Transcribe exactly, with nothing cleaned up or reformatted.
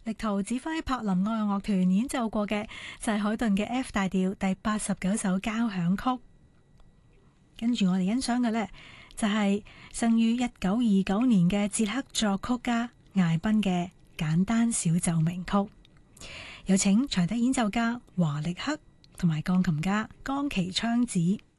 力圖指揮柏林愛樂樂團演奏過嘅就係海頓嘅 F 大調第八十九首交響曲。跟住我哋欣賞嘅呢，就係生於一九二九年嘅捷克作曲家艾賓嘅簡單小奏鳴曲。有請長笛演奏家華力克同埋鋼琴家岡崎昌子。